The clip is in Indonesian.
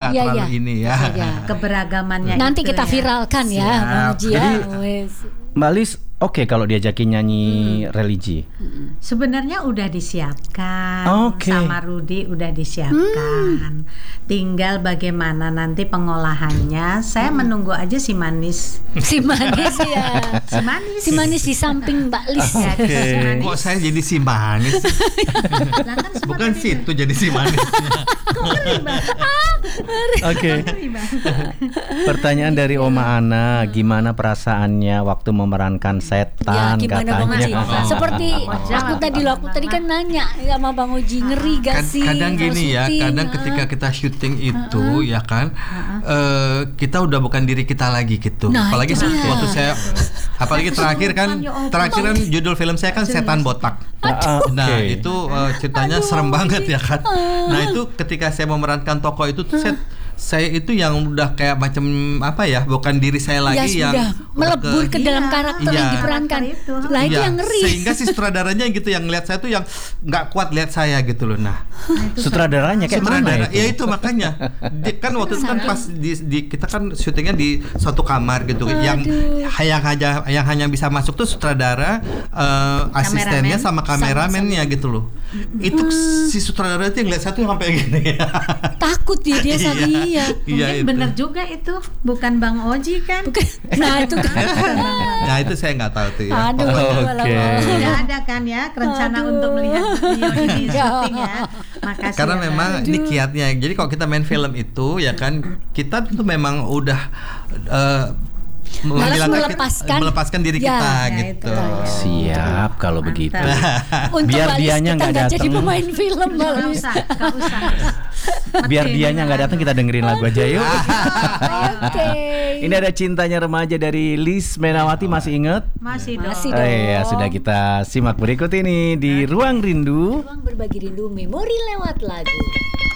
nggak Iya, terlalu iya. ini ya. Iya. Keberagamannya Nanti itu kita ya. viralkan ya, Siap. Bang Uji ya. Jadi, Wes. Mbak Lis, oke kalau diajakin nyanyi religi. Sebenarnya udah disiapkan, Oke. sama Rudi udah disiapkan. Tinggal bagaimana nanti pengolahannya. Saya menunggu aja si manis. Si manis ya. Si manis. Si manis di samping Mbak Lis. Ya, Oke. si manis. Kok saya jadi si manis? Lah kan semua Bukan tadi- situ jadi si manis. Kok ngeri, Bang? Oke. Ngeri, Bang. Pertanyaan dari Oma Ana, gimana perasaannya waktu memerankan Ya, setan gimana Bang Uji? katanya? Seperti Jawab, aku tadi kan nanya sama Bang Uji, ngeri gak sih? Kadang kalau gini ya, syuting? kadang ketika kita syuting itu ya kan, kita udah bukan diri kita lagi gitu. Nah, Apalagi itu dia. waktu saya, apalagi terakhir kan judul film saya kan Setan Botak. Nah Oke. itu ceritanya serem banget ya kan. Nah itu ketika saya memerankan tokoh itu saya itu yang udah kayak macam apa ya, bukan diri saya Ya lagi yang sudah melebur ke dalam karakter yang Iya. diperankan. Karakter itu. Lah itu Iya, yang ngeri. sehingga si sutradaranya gitu yang ngeliat saya tuh yang nggak kuat lihat saya gitu loh. Nah Sutradaranya kayak mana sutradara, itu? ya itu makanya kan waktu itu kan pas kita kan syutingnya di suatu kamar gitu, yang hanya bisa masuk tuh sutradara, asistennya sama kameramennya gitu loh. Itu si sutradara itu yang lihat saya tuh sampai gini. Takut dia saking iya. Iya Mungkin itu. bener juga itu, bukan Bang Oji kan? Nah itu kan. Nah itu saya nggak tahu tuh ya. Aduh, Oke. Tidak ada kan ya rencana Aduh. untuk melihat beliau ini syuting ya. Makasih. Karena ya, memang Bang. ini kiatnya. Jadi kalau kita main film itu ya kan, kita tuh memang udah melepaskan diri Ya, kita ya, gitu. itu. Siap kalau begitu. Untuk Biar Mbak Lis, dianya kita nggak jadi datang. pemain film Mbak Nggak Lis. usah, nggak usah. Biar dianya nggak datang, kita dengerin lagu aja yuk. Oke. Ini ada Cintanya Remaja dari Lis Menawati, masih inget? Masih dong. Masih Oh iya, sudah kita simak berikut ini di Ruang Rindu. Ruang berbagi rindu, memori lewat lagu.